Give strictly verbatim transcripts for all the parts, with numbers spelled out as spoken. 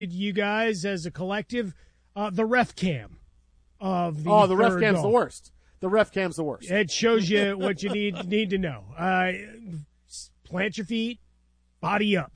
you guys as a collective, uh, the ref cam of the Oh, the ref third cam's goal. the worst. The ref cam's the worst. It shows you what you need need to know. Uh, plant your feet, body up.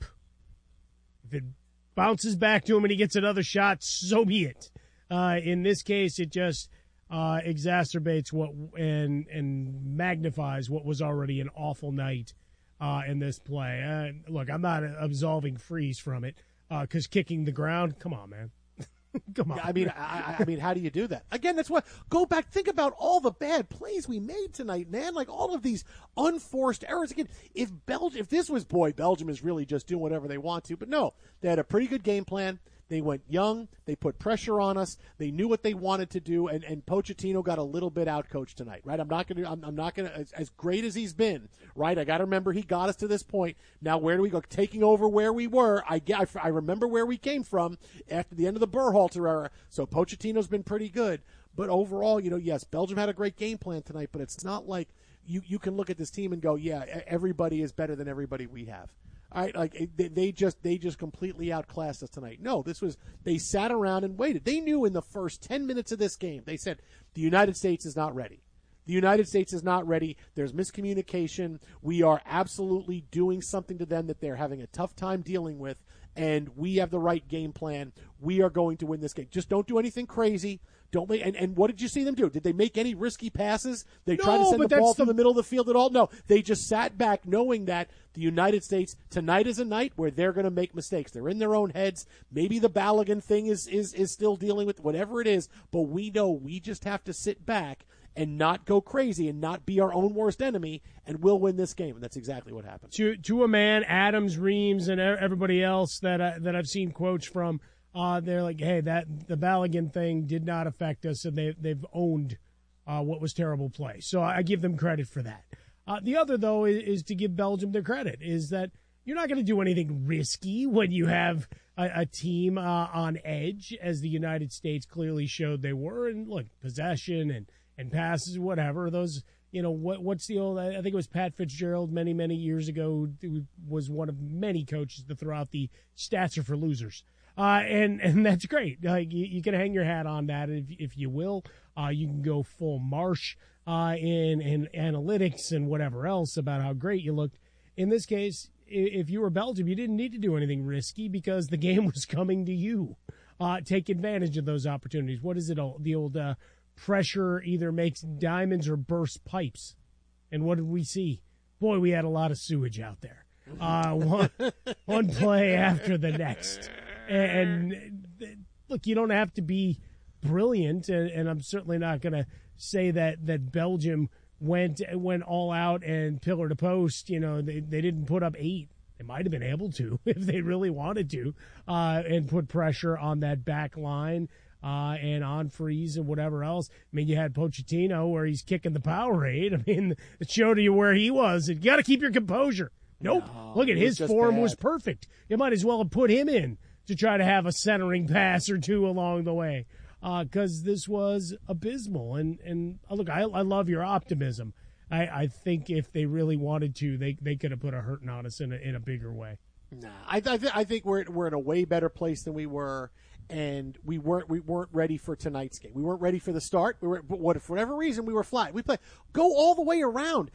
If it bounces back to him and he gets another shot, so be it. Uh, in this case, it just uh, exacerbates what and and magnifies what was already an awful night uh, in this play. Uh, look, I'm not absolving Freeze from it because uh, kicking the ground, come on, man. Come on. I mean, I, I mean, how do you do that? Again, that's what. Go back, think about all the bad plays we made tonight, man. Like all of these unforced errors. Again, if Belgium, if this was boy, Belgium is really just doing whatever they want to. But no, they had a pretty good game plan. They went young. They put pressure on us. They knew what they wanted to do, and, and Pochettino got a little bit outcoached tonight, right? I'm not going to. I'm, I'm not going to. As, as great as he's been, right? I got to remember he got us to this point. Now, where do we go? Taking over where we were. I get. I remember where we came from after the end of the Berhalter era. So Pochettino's been pretty good, but overall, you know, yes, Belgium had a great game plan tonight, but it's not like you you can look at this team and go, yeah, everybody is better than everybody we have. All right, like they, they just they just completely outclassed us tonight. No, this was they sat around and waited. They knew in the first ten minutes of this game. They said the United States is not ready. The United States is not ready. There's miscommunication. We are absolutely doing something to them that they're having a tough time dealing with, and we have the right game plan. We are going to win this game. Just don't do anything crazy. Don't make, and, and what did you see them do? Did they make any risky passes? They no, tried to send the ball the... through the middle of the field at all? No. They just sat back knowing that the United States, tonight is a night where they're going to make mistakes. They're in their own heads. Maybe the Balogun thing is, is, is still dealing with whatever it is, but we know we just have to sit back and not go crazy and not be our own worst enemy, and we'll win this game. And that's exactly what happened. To to a man, Adams, Reams, and everybody else that I, that I've seen quotes from, uh, they're like, hey, that the Balogun thing did not affect us, and they, they've owned uh, what was terrible play. So I give them credit for that. Uh, the other, though, is, is to give Belgium their credit, is that you're not going to do anything risky when you have a, a team uh, on edge, as the United States clearly showed they were. And, look, possession and and passes, whatever. Those, you know, what what's the old, I think it was Pat Fitzgerald many, many years ago, who was one of many coaches to throw out the stats are for losers. Uh, and, and that's great. Like, you, you can hang your hat on that if, if you will. Uh, you can go full Marsh uh, in, in analytics and whatever else about how great you looked. In this case, if you were Belgium, you didn't need to do anything risky because the game was coming to you. Uh, take advantage of those opportunities. What is it, the old uh, pressure either makes diamonds or bursts pipes? And what did we see? Boy, we had a lot of sewage out there. Uh, one, one play after the next. And, and look, you don't have to be brilliant, and, and I'm certainly not going to say that, that Belgium went went all out and pillar to post. You know, they, they didn't put up eight. They might have been able to if they really wanted to, uh, and put pressure on that back line uh, and on Freeze and whatever else. I mean, you had Pochettino where he's kicking the Powerade. I mean, it showed you where he was. You got to keep your composure. Nope. No, Look at his form bad. was perfect. You might as well have put him in to try to have a centering pass or two along the way, because uh, this was abysmal. And, and uh, look, I, I love your optimism. I, I think if they really wanted to, they they could have put a hurting on us in a, in a bigger way. Nah, I, I, th- I think we're we're in a way better place than we were, and we weren't we weren't ready for tonight's game. We weren't ready for the start. We were, but what, for whatever reason, we were flat. We play go all the way around.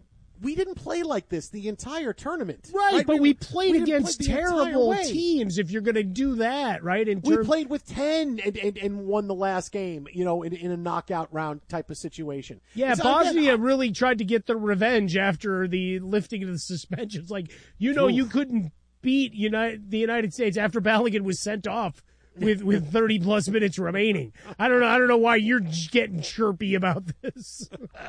We didn't play like this the entire tournament. Right, right? but we, we played we against play terrible teams if you're going to do that, right? In we term- played with ten and, and, and won the last game, you know, in, in a knockout round type of situation. Yeah, so Bosnia again, really tried to get the revenge after the lifting of the suspensions. Like, you know, oof. You couldn't beat United, the United States after Balogun was sent off with with thirty plus minutes remaining. I don't know. I don't know why you're getting chirpy about this.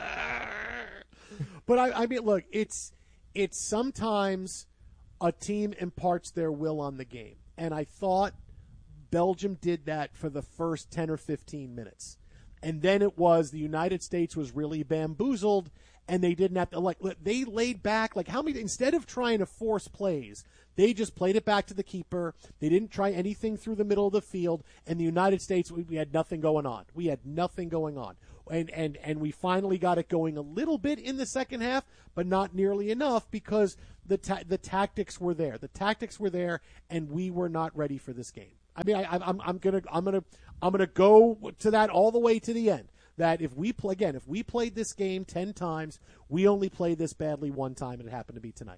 But I, I mean, look, it's it's sometimes a team imparts their will on the game, and I thought Belgium did that for the first ten or fifteen minutes, and then it was the United States was really bamboozled, and they didn't have to like they laid back. Like how many instead of trying to force plays, they just played it back to the keeper. They didn't try anything through the middle of the field, and the United States we, we had nothing going on. We had nothing going on. And, and and we finally got it going a little bit in the second half, but not nearly enough because the ta- the tactics were there. The tactics were there, and we were not ready for this game. I mean, I, I'm, I'm gonna, I'm gonna, I'm gonna go to that all the way to the end. That if we play again, if we played this game ten times, we only played this badly one time, and it happened to be tonight.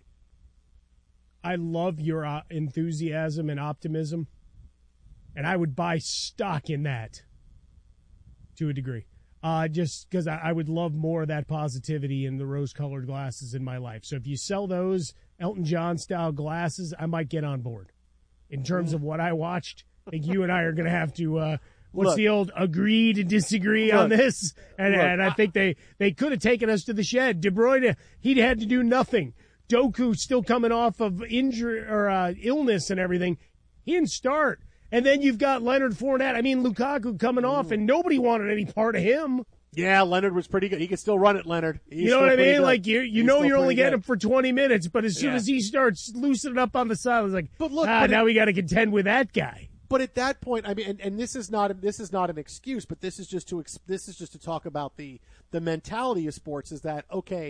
I love your uh, enthusiasm and optimism, and I would buy stock in that to a degree. Uh, just because I, I would love more of that positivity in the rose-colored glasses in my life. So if you sell those Elton John-style glasses, I might get on board. In terms of what I watched, I think you and I are going to have to, uh, what's Look, the old agree to disagree look, on this? And, look, and I think they, they could have taken us to the shed. De Bruyne, he'd had to do nothing. Doku still coming off of injury or uh, illness and everything. He didn't start. And then you've got Leonard Fournette. I mean, Lukaku coming off, and nobody wanted any part of him. Yeah, Leonard was pretty good. He could still run it, Leonard. He's you know what I mean? Good. Like, you you He's know you're only good. getting him for twenty minutes, but as soon Yeah. as he starts loosening up on the side, it's like, But look, ah, but now it- we got to contend with that guy. But at that point, I mean, and, and this is not this is not an excuse, but this is just to ex- this is just to talk about the the mentality of sports. Is that okay?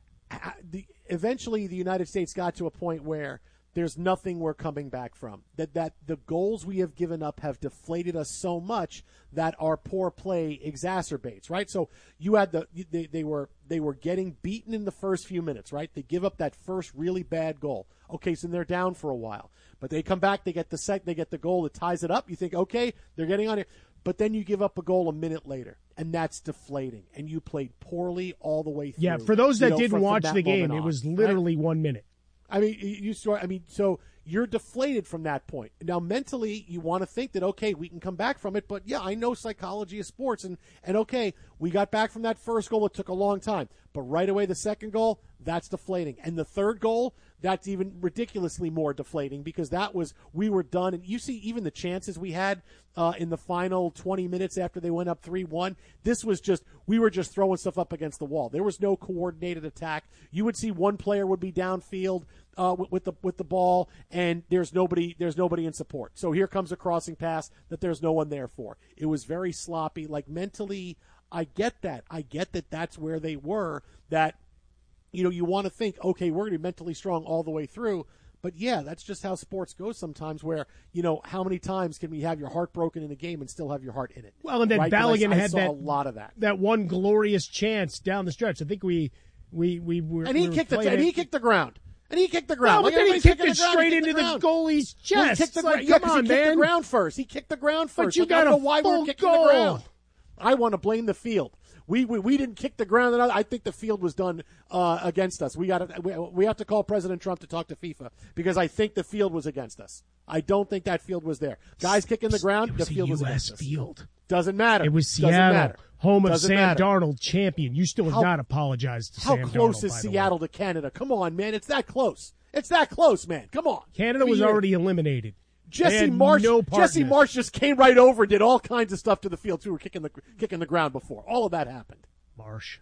The eventually the United States got to a point where there's nothing we're coming back from. That that the goals we have given up have deflated us so much that our poor play exacerbates. Right. So you had the they, they were they were getting beaten in the first few minutes. Right. They give up that first really bad goal. Okay, so they're down for a while. But they come back, they get the sec, they get the goal that ties it up. You think, okay, they're getting on here. But then you give up a goal a minute later, and that's deflating. And you played poorly all the way through. Yeah, for those that you know, didn't from, from watch that the game, moment it was on, literally right? one minute. I mean, you start. I mean, so you're deflated from that point. Now, mentally, you want to think that okay, we can come back from it. But yeah, I know psychology of sports, and and okay, we got back from that first goal. It took a long time, but right away the second goal, that's deflating, and the third goal, that's even ridiculously more deflating because that was we were done. And you see, even the chances we had uh, in the final twenty minutes after they went up three one, this was just we were just throwing stuff up against the wall. There was no coordinated attack. You would see one player would be downfield uh, with, with the with the ball, and there's nobody there's nobody in support. So here comes a crossing pass that there's no one there for. It was very sloppy. Like mentally, I get that. I get that that's where they were. That. You know, you want to think, okay, we're going to be mentally strong all the way through. But, yeah, that's just how sports goes sometimes where, you know, how many times can we have your heart broken in a game and still have your heart in it? Well, and then right? 'Cause Balogun I, I had saw that, a lot of that. that one glorious chance down the stretch. I think we we, we were And he, we were kicked, the, playing and he it. kicked the ground. And he kicked the No, ground. but Like, then he everybody's kicked kicking it the ground, straight he kicked into the ground. goalie's Well, he chest. kicked the, It's like, yeah, come 'cause on, he kicked man. the ground first. He kicked the ground first. But you Like, got I a don't know why full we're kicking goal. the ground. I want to blame the field. We, we we didn't kick the ground. And I think the field was done uh, against us. We got we, we have to call President Trump to talk to FIFA because I think the field was against us. I don't think that field was there. Guys kicking the ground, It was the field a was U S against us. field. Doesn't matter. It was Doesn't Seattle, matter. home of Doesn't Sam matter. Darnold, champion. You still have How- not apologized to How Sam close Darnold, is by the way. Seattle to Canada? Come on, man. It's that close. It's that close, man. Come on. Canada I mean, was you're- already eliminated. They Jesse had Marsh. no part Jesse in this. Marsh just came right over and did all kinds of stuff to the field too. We're kicking the kicking the ground before. All of that happened. Marsh.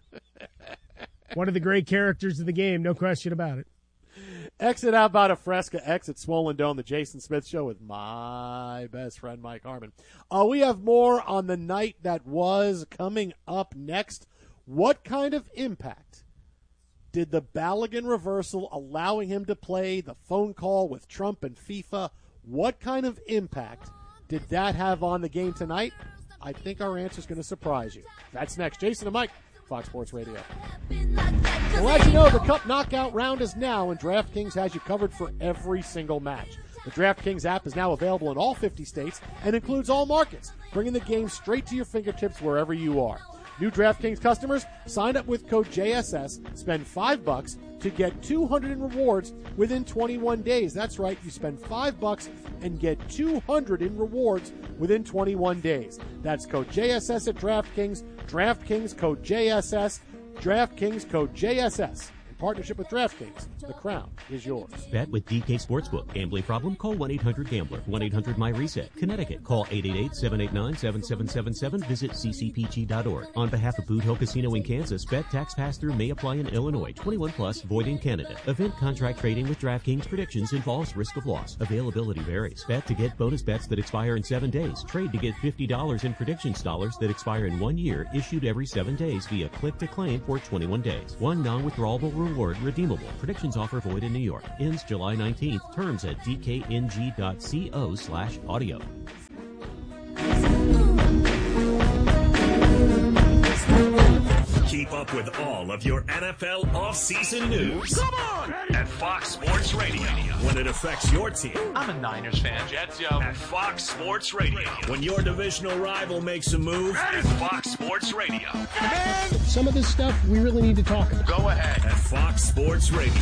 One of the great characters of the game, no question about it. Exit out about a Fresca, exit Swollen Dome, the Jason Smith Show with my best friend Mike Harmon. Uh, we have more on the night that was coming up next. What kind of impact did the Balogun reversal allowing him to play, the phone call with Trump and FIFA, what kind of impact did that have on the game tonight? I think our answer is going to surprise you. That's next. Jason and Mike, Fox Sports Radio. Well, as you know, the Cup knockout round is now, and DraftKings has you covered for every single match. The DraftKings app is now available in all fifty states and includes all markets, bringing the game straight to your fingertips wherever you are. New DraftKings customers, sign up with code J S S, spend five bucks to get two hundred in rewards within twenty-one days. That's right, you spend five bucks and get two hundred in rewards within twenty-one days. That's code J S S at DraftKings. DraftKings code J S S. DraftKings code J S S. In partnership with DraftKings, the crown is yours. Bet with D K Sportsbook. Gambling problem? Call one eight hundred gambler. one eight hundred my reset. Connecticut. Call eight eight eight, seven eight nine, seven seven seven seven. Visit c c p g dot org. On behalf of Boot Hill Casino in Kansas, bet tax pass-through may apply in Illinois. twenty-one plus, void in Canada. Event contract trading with DraftKings predictions involves risk of loss. Availability varies. Bet to get bonus bets that expire in seven days. Trade to get fifty dollars in predictions dollars that expire in one year, issued every seven days via click to claim for twenty-one days. One non-withdrawable reward redeemable. Predictions offer Offer void in New York. Ends July nineteenth. Terms at d k n g dot co slash audio. Keep up with all of your N F L offseason news. Come on! At Fox Sports Radio. When it affects your team. I'm a Niners fan. Jets, yo. At Fox Sports Radio. When your divisional rival makes a move. At Fox Sports Radio. Man, some of this stuff we really need to talk about. Go ahead. At Fox Sports Radio.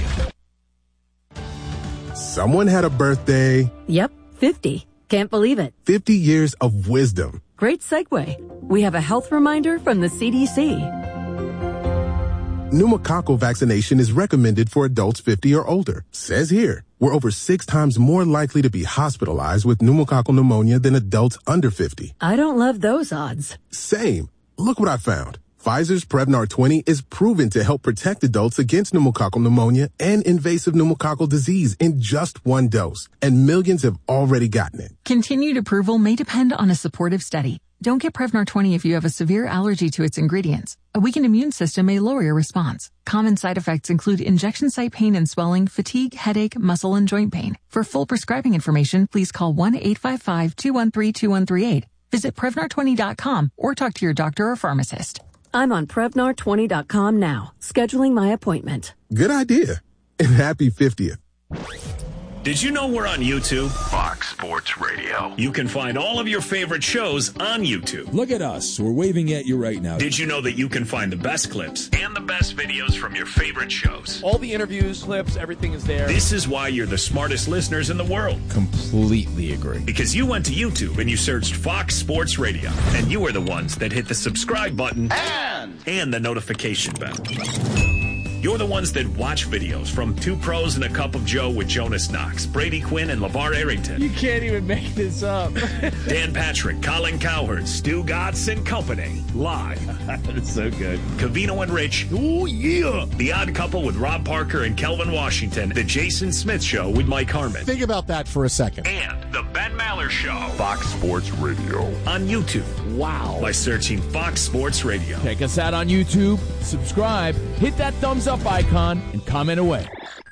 Someone had a birthday. Yep, fifty. Can't believe it. fifty years of wisdom. Great segue. We have a health reminder from the C D C. Pneumococcal vaccination is recommended for adults fifty or older. Says here, we're over six times more likely to be hospitalized with pneumococcal pneumonia than adults under fifty. I don't love those odds. Same. Look what I found. Pfizer's Prevnar twenty is proven to help protect adults against pneumococcal pneumonia and invasive pneumococcal disease in just one dose. And millions have already gotten it. Continued approval may depend on a supportive study. Don't get Prevnar twenty if you have a severe allergy to its ingredients. A weakened immune system may lower your response. Common side effects include injection site pain and swelling, fatigue, headache, muscle, and joint pain. For full prescribing information, please call one eight five five, two one three, two one three eight. Visit Prevnar twenty dot com or talk to your doctor or pharmacist. I'm on Prevnar twenty dot com now, scheduling my appointment. Good idea. And happy fiftieth. Did you know we're on YouTube? Fox Sports Radio. You can find all of your favorite shows on YouTube. Look at us. We're waving at you right now. Did you know that you can find the best clips and the best videos from your favorite shows? All the interviews, clips, everything is there. This is why you're the smartest listeners in the world. Completely agree. Because you went to YouTube and you searched Fox Sports Radio. And you are the ones that hit the subscribe button And, and the notification bell. You're the ones that watch videos from Two Pros and a Cup of Joe with Jonas Knox, Brady Quinn, and LeVar Arrington. You can't even make this up. Dan Patrick, Colin Cowherd, Stu Gatz and Company. Live. That's so good. Cavino and Rich. Oh, yeah. The Odd Couple with Rob Parker and Kelvin Washington. The Jason Smith Show with Mike Harmon. Think about that for a second. And The Ben Maller Show. Fox Sports Radio. On YouTube. Wow. By searching Fox Sports Radio. Check us out on YouTube. Subscribe. Hit that thumbs up icon and comment away.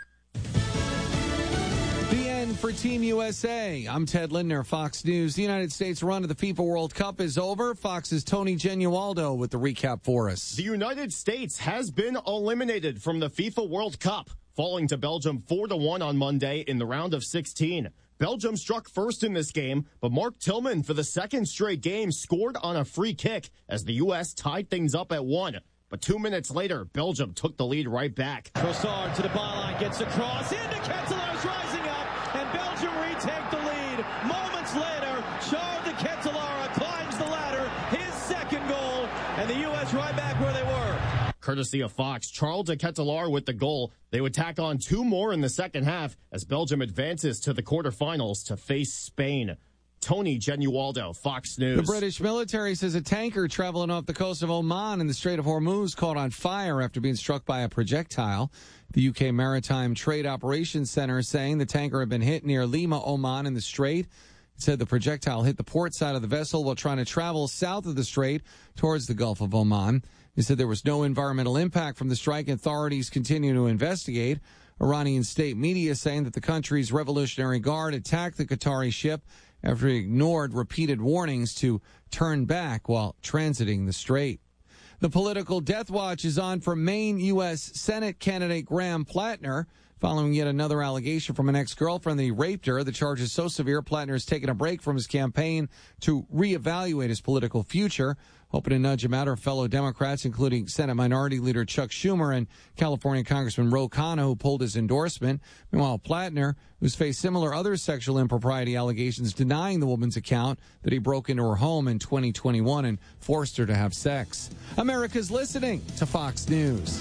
The end for Team U S A. I'm Ted Lindner, Fox News. The United States run to the FIFA World Cup is over. Fox's Tony Genualdo with the recap for us. The United States has been eliminated from the FIFA World Cup, falling to Belgium four to one on Monday in the round of sixteen. Belgium struck first in this game, but Mark Tillman for the second straight game scored on a free kick as the U S tied things up at one. But two minutes later, Belgium took the lead right back. Trossard to the byline, gets a cross into Ketelaer's rising up, and Belgium retake the lead. Moments later, Charles de Ketelaere climbs the ladder, his second goal, and the U S right back where they were. Courtesy of Fox, Charles de Ketelaere with the goal. They would tack on two more in the second half as Belgium advances to the quarterfinals to face Spain. Tony Genualdo, Fox News. The British military says a tanker traveling off the coast of Oman in the Strait of Hormuz caught on fire after being struck by a projectile. The U K Maritime Trade Operations Center is saying the tanker had been hit near Lima, Oman in the strait. It said the projectile hit the port side of the vessel while trying to travel south of the strait towards the Gulf of Oman. They said there was no environmental impact from the strike. Authorities continue to investigate. Iranian state media saying that the country's Revolutionary Guard attacked the Qatari ship after he ignored repeated warnings to turn back while transiting the strait. The political death watch is on for Maine U S Senate candidate Graham Plattner following yet another allegation from an ex-girlfriend that he raped her. The charge is so severe, Plattner has taken a break from his campaign to reevaluate his political future, hoping to nudge him out. Her fellow Democrats, including Senate Minority Leader Chuck Schumer and California Congressman Ro Khanna, who pulled his endorsement. Meanwhile, Plattner, who's faced similar other sexual impropriety allegations, denying the woman's account that he broke into her home in twenty twenty-one and forced her to have sex. America's listening to Fox News.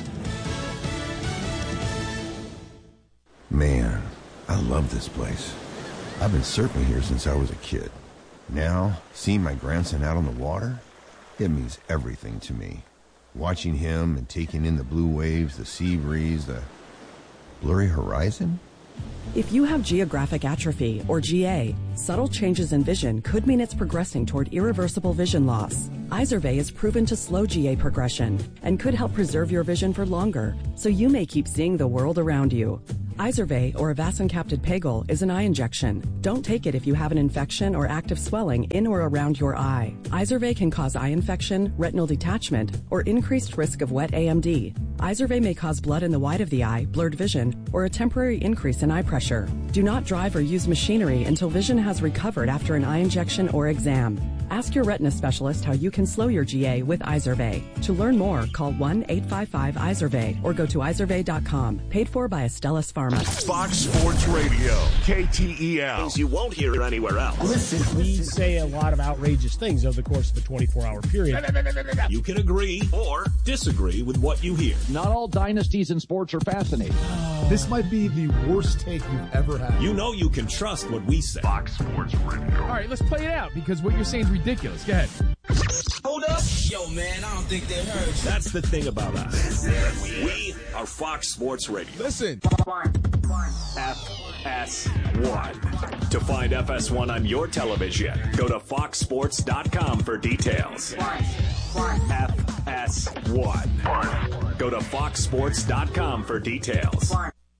Man, I love this place. I've been surfing here since I was a kid. Now, seeing my grandson out on the water, it means everything to me. Watching him and taking in the blue waves, the sea breeze, the blurry horizon. If you have geographic atrophy, or G A, subtle changes in vision could mean it's progressing toward irreversible vision loss. Izervay is proven to slow G A progression and could help preserve your vision for longer, so you may keep seeing the world around you. Izervay, or avacincaptad pegol, is an eye injection. Don't take it if you have an infection or active swelling in or around your eye. Izervay can cause eye infection, retinal detachment, or increased risk of wet A M D. Izervay may cause blood in the white of the eye, blurred vision, or a temporary increase in eye pressure. Do not drive or use machinery until vision has recovered after an eye injection or exam. Ask your retina specialist how you can slow your G A with Izervay. To learn more, call one eight five five Izervay or go to izervay dot com. Paid for by Astellas Pharma. Fox Sports Radio, K T E L. Things you won't hear anywhere else. Listen, we say a lot of outrageous things over the course of a twenty-four hour period. You can agree or disagree with what you hear. Not all dynasties in sports are fascinating. This might be the worst take you've ever had. You know you can trust what we say. Fox Sports Radio. All right, let's play it out because what you're saying is ridiculous. Go ahead. Hold up. Yo, man, I don't think they heard you. That's the thing about us. We are Fox Sports Radio. Listen. F S one. To find F S one on your television, go to fox sports dot com for details. F S one. Go to fox sports dot com for details.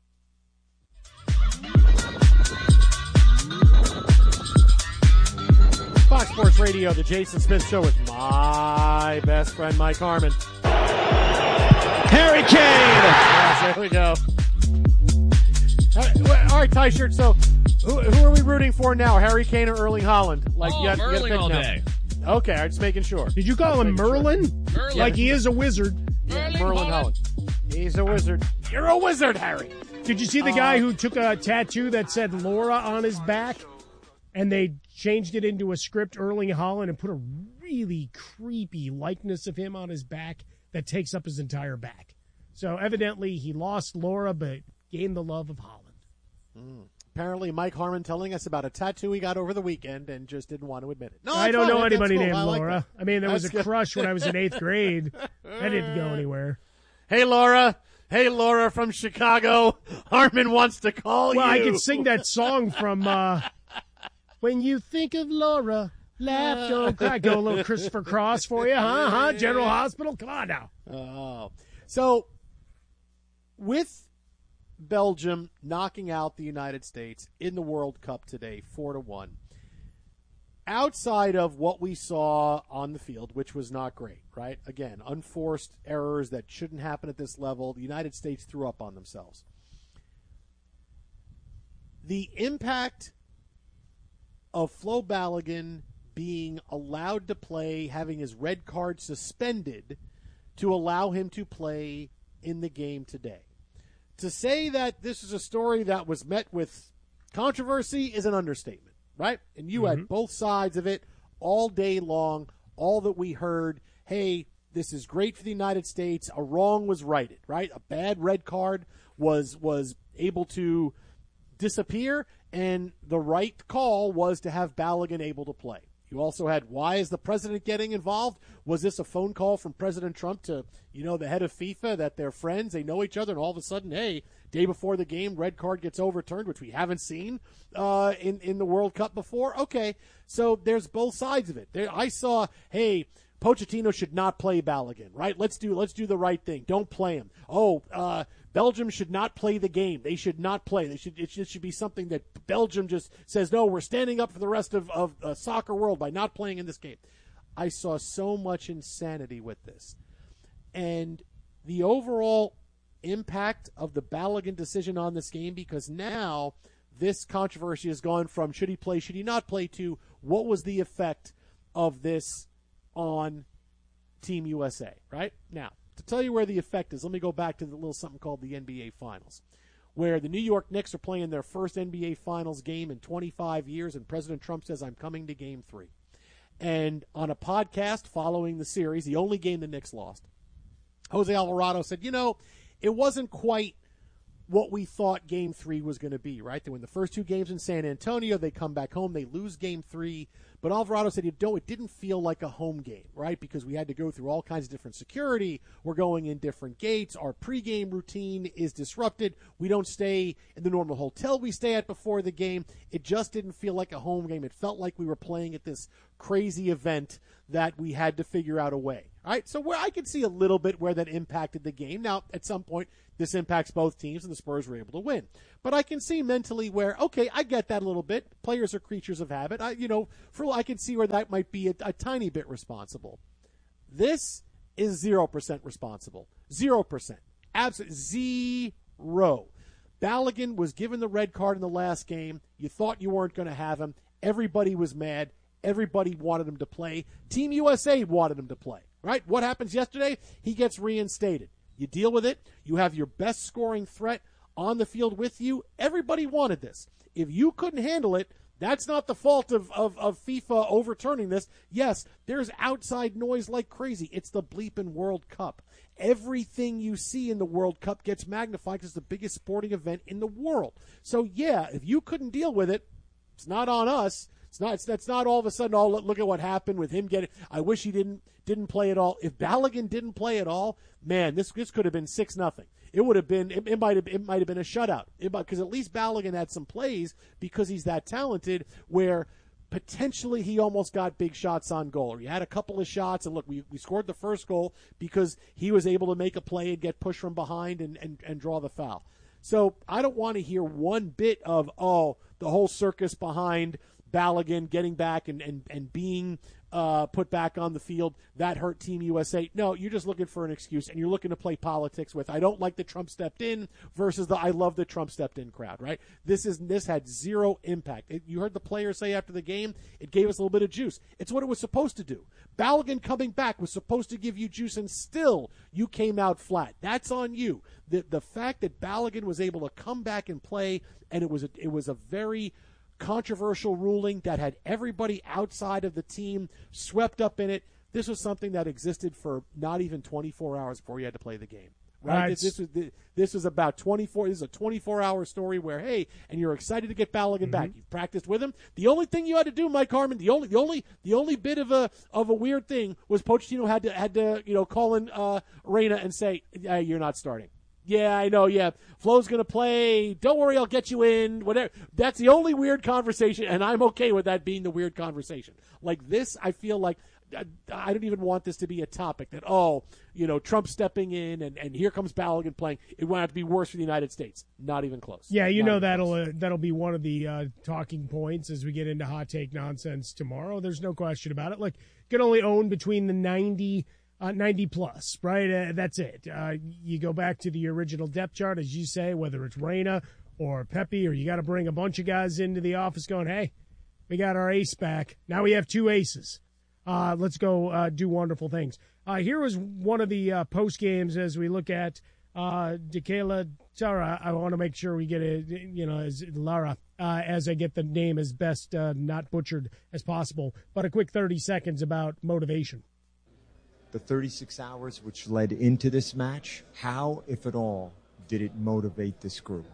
Fox Sports Radio, the Jason Smith Show with my best friend, Mike Harmon. Harry Kane! Yes, there we go. All right, all right, Ty Shirt, so who, who are we rooting for now, Harry Kane or Erling Haaland? Like, oh, you got, Merlin you got to pick all now. day. Okay, I'm just making sure. Did you call him Merlin? Sure. Merlin. Like he is a wizard. Yeah, Merlin Haaland. He's a wizard. You're a wizard, Harry. Did you see the guy who took a tattoo that said Laura on his back? And they changed it into a script, Erling Haaland, and put a really creepy likeness of him on his back that takes up his entire back. So evidently he lost Laura, but gained the love of Haaland. Mm. Apparently Mike Harmon telling us about a tattoo he got over the weekend and just didn't want to admit it. No, I don't fine. know anybody cool. named I like Laura. that. I mean, there That's was a good. crush when I was in eighth grade. That didn't go anywhere. Hey, Laura. Hey, Laura from Chicago. Harmon wants to call well, you. Well, I could sing that song from... Uh, When you think of Laura, laugh, don't cry. Go a little Christopher Cross for you, huh? Huh? General Hospital? Come on now. Oh. So, with Belgium knocking out the United States in the World Cup today, four to one, outside of what we saw on the field, which was not great, right? Again, unforced errors that shouldn't happen at this level. The United States threw up on themselves. The impact of Flo Balogun being allowed to play, having his red card suspended to allow him to play in the game today. To say that this is a story that was met with controversy is an understatement, right? And you mm-hmm. had both sides of it all day long, all that we heard, hey, this is great for the United States, a wrong was righted, right? A bad red card was was able to disappear, and the right call was to have Balogun able to play. You also had, why is the president getting involved? Was this a phone call from President Trump to, you know, the head of FIFA that they're friends, they know each other, and all of a sudden, hey, day before the game, red card gets overturned, which we haven't seen uh, in, in the World Cup before? Okay, so there's both sides of it. There, I saw, hey, Pochettino should not play Balogun, right? Let's do let's do the right thing. Don't play him. Oh, uh, Belgium should not play the game. They should not play. They should. It should, it should be something that Belgium just says, no, we're standing up for the rest of, of uh, soccer world by not playing in this game. I saw so much insanity with this. And the overall impact of the Balogun decision on this game, because now this controversy has gone from should he play, should he not play, to what was the effect of this on Team U S A, right? Now, to tell you where the effect is, let me go back to the little something called the N B A Finals, where the New York Knicks are playing their first N B A Finals game in twenty-five years, and President Trump says, I'm coming to game three. And on a podcast following the series, the only game the Knicks lost, Jose Alvarado said, you know, it wasn't quite what we thought game three was going to be, right? They win the first two games in San Antonio. They come back home. They lose game three. But Alvarado said, you know, it didn't feel like a home game, right? Because we had to go through all kinds of different security. We're going in different gates. Our pregame routine is disrupted. We don't stay in the normal hotel we stay at before the game. It just didn't feel like a home game. It felt like we were playing at this crazy event that we had to figure out a way. All right, so where I can see a little bit where that impacted the game. Now, at some point, this impacts both teams, and the Spurs were able to win. But I can see mentally where, okay, I get that a little bit. Players are creatures of habit. I, you know, for I can see where that might be a, a tiny bit responsible. This is zero percent responsible. Zero percent. Absolutely zero. Balogun was given the red card in the last game. You thought you weren't going to have him. Everybody was mad. Everybody wanted him to play. Team U S A wanted him to play. Right? What happens yesterday? He gets reinstated. You deal with it. You have your best scoring threat on the field with you. Everybody wanted this. If you couldn't handle it, that's not the fault of, of, of FIFA overturning this. Yes, there's outside noise like crazy. It's the bleeping World Cup. Everything you see in the World Cup gets magnified because it's the biggest sporting event in the world. So, yeah, if you couldn't deal with it, it's not on us. It's not. It's, that's not all of a sudden. Oh, look at what happened with him getting. I wish he didn't didn't play at all. If Balogun didn't play at all, man, this this could have been six nothing. It would have been. It, it might have. It might have been a shutout. Because at least Balogun had some plays because he's that talented. Where potentially he almost got big shots on goal. Or he had a couple of shots, and look, we we scored the first goal because he was able to make a play and get pushed from behind and and, and draw the foul. So I don't want to hear one bit of oh the whole circus behind Balogun getting back and, and, and being uh, put back on the field, that hurt Team U S A. No, you're just looking for an excuse, and you're looking to play politics with, I don't like that Trump stepped in versus the I love that Trump stepped in crowd, right? This is this had zero impact. It, you heard the players say after the game, it gave us a little bit of juice. It's what it was supposed to do. Balogun coming back was supposed to give you juice, and still you came out flat. That's on you. The, the fact that Balogun was able to come back and play, and it was a, it was a very controversial ruling that had everybody outside of the team swept up in it. This was something that existed for not even twenty-four hours before you had to play the game. Right? Right. This, this was this was about twenty-four. This is a twenty-four hour story where hey, and you're excited to get Balogun mm-hmm. back. You've practiced with him. The only thing you had to do, Mike Harmon, the only the only the only bit of a of a weird thing was Pochettino had to had to you know call in uh, Reyna and say hey, you're not starting. Yeah, I know, yeah. Flo's going to play. Don't worry, I'll get you in. Whatever. That's the only weird conversation, and I'm okay with that being the weird conversation. Like this, I feel like I don't even want this to be a topic that, oh, you know, Trump stepping in and, and here comes Balogun playing. It won't have to be worse for the United States. Not even close. Yeah, you Not know that'll uh, that'll be one of the uh, talking points as we get into hot take nonsense tomorrow. There's no question about it. Like, you can only own between the ninety Uh, ninety plus, right? Uh, that's it. Uh, you go back to the original depth chart, as you say, whether it's Reyna or Pepe, or you got to bring a bunch of guys into the office going, hey, we got our ace back. Now we have two aces. Uh, let's go uh, do wonderful things. Uh, here was one of the uh, post games as we look at uh, Dekela Tara. I want to make sure we get it, you know, as Lara, uh, as I get the name as best uh, not butchered as possible. But a quick thirty seconds about motivation. The thirty-six hours which led into this match, how, if at all, did it motivate this group?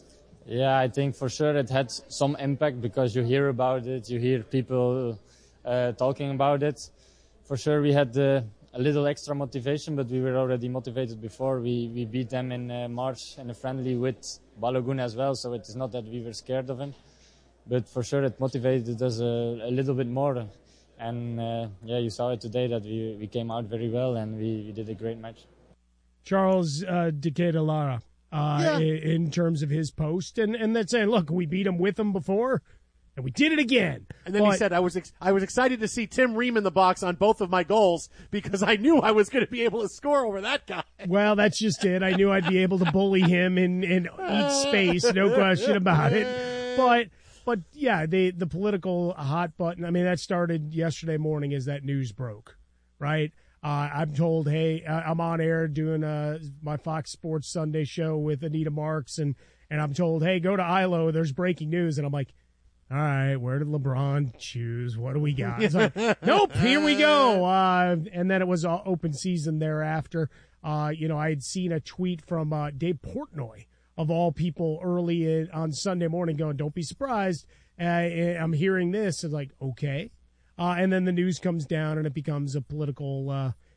Yeah, I think for sure it had some impact because you hear about it, you hear people uh, talking about it. For sure we had uh, a little extra motivation, but we were already motivated before. We, we beat them in uh, March in a friendly with Balogun as well, so it is not that we were scared of him. But for sure it motivated us a, a little bit more. And, uh, yeah, you saw it today that we, we came out very well and we, we did a great match. Charles uh, Dekeda Lara, uh, yeah. in, in terms of his post. And, and that's saying, look, we beat him with him before, and we did it again. And then but, he said, I was ex- I was excited to see Tim Ream in the box on both of my goals because I knew I was going to be able to score over that guy. Well, that's just it. I knew I'd be able to bully him and, and eat space, no question about it. But... But, yeah, the, the political hot button, I mean, that started yesterday morning as that news broke, right? Uh, I'm told, hey, I'm on air doing uh, my Fox Sports Sunday show with Anita Marks, and, and I'm told, hey, go to I L O, there's breaking news. And I'm like, all right, where did LeBron choose? What do we got? It's like, nope, here we go. Uh, and then it was uh, open season thereafter. Uh, you know, I had seen a tweet from uh, Dave Portnoy, of all people, early in, on Sunday morning going, don't be surprised. Uh, I'm hearing this. It's like, okay. Uh, and then the news comes down and it becomes a political uh,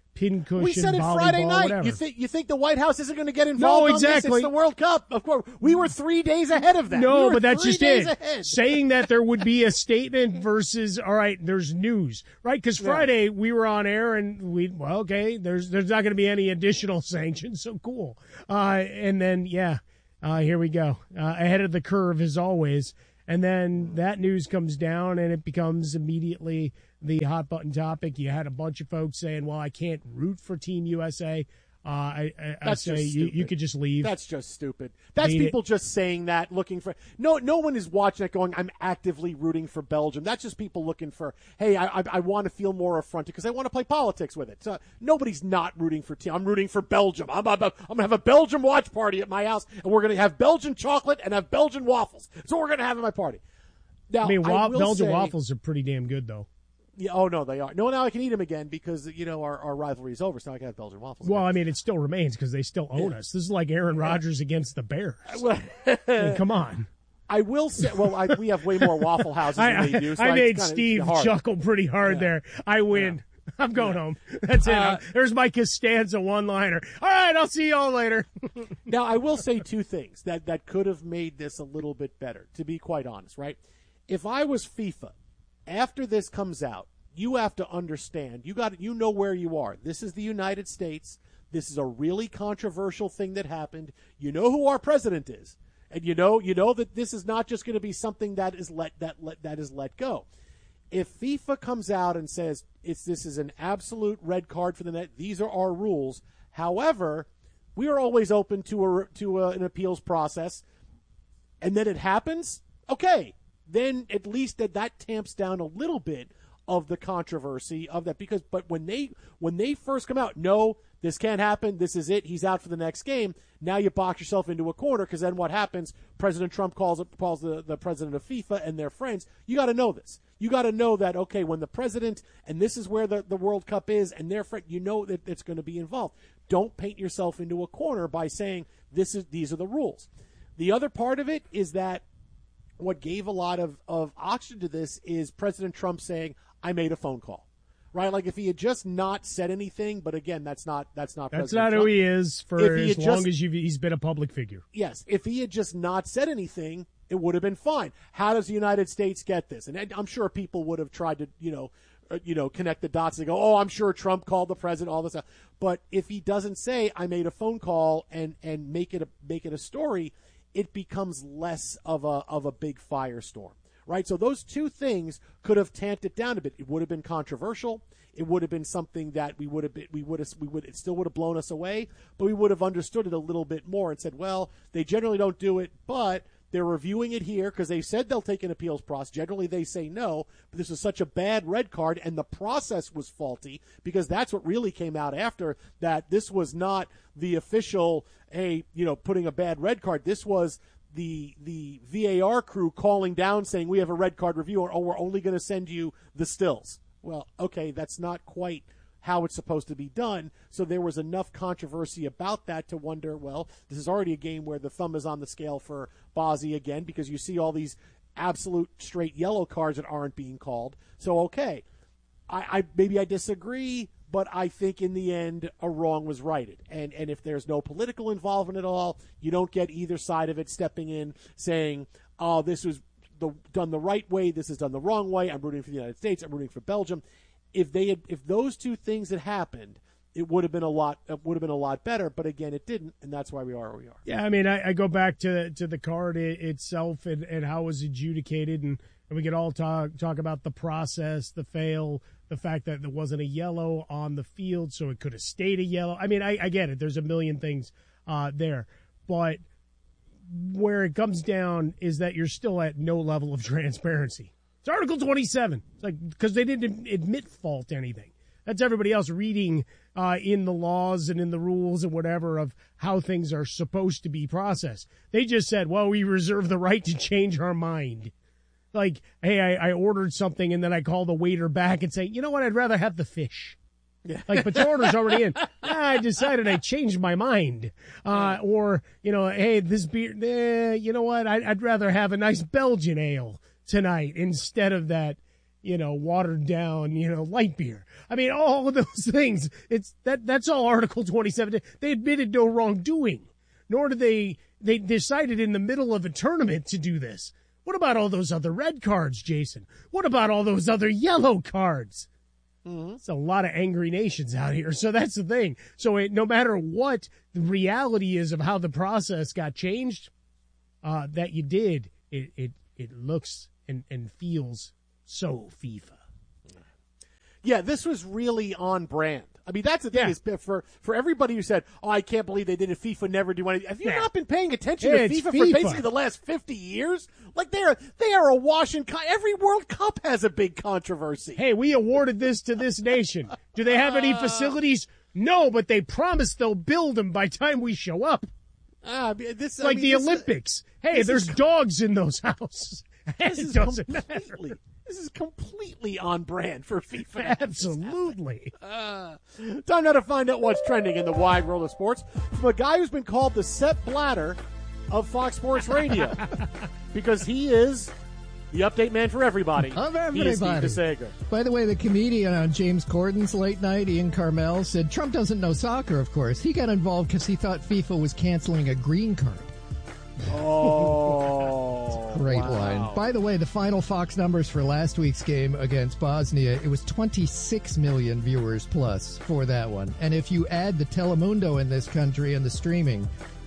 pincushion, We said it volleyball, Friday night. whatever. You think you think the White House isn't going to get involved? No, on this? exactly. It's the World Cup. Of course, we were three days ahead of that. No, we but that's three just days it. Ahead. Saying that there would be a statement versus, all right, there's news, right? Because Friday Yeah. we were on air and we, well, okay, there's there's not going to be any additional sanctions, so cool. Uh, and then, yeah, uh, here we go, uh, ahead of the curve as always. And then that news comes down and it becomes immediately the hot button topic. You had a bunch of folks saying, well, I can't root for Team U S A. Uh, I, I, I That's say just you, stupid. you could just leave. That's just stupid. That's I mean, people just saying that, looking for. No, no one is watching it going, I'm actively rooting for Belgium. That's just people looking for, hey, I, I, I want to feel more affronted because I want to play politics with it. So nobody's not rooting for team. I'm rooting for Belgium. I'm, I'm, I'm going to have a Belgium watch party at my house, and we're going to have Belgian chocolate and have Belgian waffles. So we're going to have at my party. Now, I mean, wa- I will Belgian say, waffles are pretty damn good, though. Yeah, oh, no, they are. No, now I can eat them again because, you know, our, our rivalry is over, so now I can have Belgian waffles. Well, again. I mean, it still remains because they still own Yeah. us. This is like Aaron Rodgers against the Bears. Well, I mean, come on. I will say, well, I, we have way more Waffle Houses than I, they do. So I it's made kinda Steve hard. chuckle pretty hard Yeah. there. I win. I'm going home. That's it. Uh, There's my Costanza one-liner. All right, I'll see you all later. Now, I will say two things that, that could have made this a little bit better, to be quite honest, right? If I was FIFA, after this comes out, you have to understand, you got you know where you are. This is the United States. This is a really controversial thing that happened. You know who our president is. And you know you know that this is not just going to be something that is let that let, that is let go. If FIFA comes out and says it's this is an absolute red card for the net, these are our rules. However, we are always open to a to a, an appeals process, and then it happens. Okay, then at least that that tamps down a little bit of the controversy of that, because but when they when they first come out, no, this can't happen, this is it, he's out for the next game. Now you box yourself into a corner, because then what happens? President Trump calls calls the, the president of FIFA and their friends. You got to know this. You got to know that, okay, when the president, and this is where the, the World Cup is, and their friend, you know that it's going to be involved. Don't paint yourself into a corner by saying this is these are the rules. The other part of it is that what gave a lot of, of oxygen to this is President Trump saying, I made a phone call, right? Like if he had just not said anything, but again, that's not that's not That's President not Trump. who he is for If he as had long just- as you've, he's been a public figure. Yes, if he had just not said anything, it would have been fine. How does the United States get this? And I'm sure people would have tried to, you know, uh, you know, connect the dots and go, oh, I'm sure Trump called the president, all this stuff. But if he doesn't say, I made a phone call and and make it a make it a story, it becomes less of a of a big firestorm. Right, so those two things could have tamped it down a bit. It would have been controversial. It would have been something that we would have been, we would have we would it still would have blown us away, but we would have understood it a little bit more and said, well, they generally don't do it, but they're reviewing it here because they said they'll take an appeals process. Generally, they say no, but this is such a bad red card, and the process was faulty because that's what really came out after that. This was not the official, hey, you know, putting a bad red card. This was the the V A R crew calling down saying we have a red card review, or oh, we're only going to send you the stills. Well, okay, that's not quite how it's supposed to be done. So there was enough controversy about that to wonder, well, this is already a game where the thumb is on the scale for Bozzy again, because you see all these absolute straight yellow cards that aren't being called. So, okay, I, I maybe I disagree, but I think in the end a wrong was righted. And and if there's no political involvement at all, you don't get either side of it stepping in saying, oh, this was the, done the right way, this is done the wrong way, I'm rooting for the United States, I'm rooting for Belgium. If they had, if those two things had happened, it would have been a lot it would have been a lot better, but again it didn't, and that's why we are where we are. Yeah, I mean, I, I go back to to the card i- itself and, and how it was adjudicated, and, and we could all talk talk about the process, the fail, the fact that there wasn't a yellow on the field, so it could have stayed a yellow. I mean, I, I get it. There's a million things uh, there, but where it comes down is that you're still at no level of transparency. It's Article twenty-seven. It's like because they didn't admit fault to anything. That's everybody else reading uh, in the laws and in the rules and whatever of how things are supposed to be processed. They just said, well, we reserve the right to change our mind. Like, hey, I, I ordered something and then I call the waiter back and say, you know what, I'd rather have the fish. Yeah. Like, but your order's already in. Ah, I decided I changed my mind. Uh, or, you know, hey, this beer, eh, you know what, I, I'd rather have a nice Belgian ale tonight instead of that you know, watered down, you know, light beer. I mean, all of those things. It's that that's all Article twenty-seven did. They admitted no wrongdoing, nor did they they decided in the middle of a tournament to do this. What about all those other red cards, Jason? What about all those other yellow cards? Mm-hmm. It's a lot of angry nations out here. So that's the thing. So it, no matter what the reality is of how the process got changed, uh, that you did, it it, it looks and, and feels so FIFA. Yeah, this was really on brand. I mean, that's the thing yeah. is for for everybody who said, "Oh, I can't believe they did it. FIFA never do anything." Have you yeah. not been paying attention yeah, to FIFA, FIFA for basically the last fifty years? Like they are they are a wash and con- every World Cup has a big controversy. Hey, we awarded this to this nation. Do they have any facilities? No, but they promised they'll build them by time we show up. Uh, this like I mean, the this, Olympics. Hey, there's is, dogs in those houses. This it is doesn't completely, matter. This is completely on brand for FIFA. Absolutely. Uh, time now to find out what's trending in the wide world of sports from a guy who's been called the Sepp Blatter of Fox Sports Radio because he is the update man for everybody. Of everybody. He is Steve DeSager. By the way, the comedian on James Corden's late night, Ian Carmel, said Trump doesn't know soccer, of course. He got involved because he thought FIFA was canceling a green card. Oh, great wow. line. By the way, the final Fox numbers for last week's game against Bosnia, it was twenty-six million viewers plus for that one. And if you add the Telemundo in this country and the streaming,